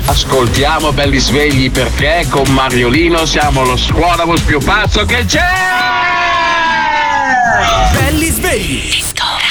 Ascoltiamo Belli Svegli perché con Mariolino siamo lo squadrobus più pazzo che c'è! Belli Svegli!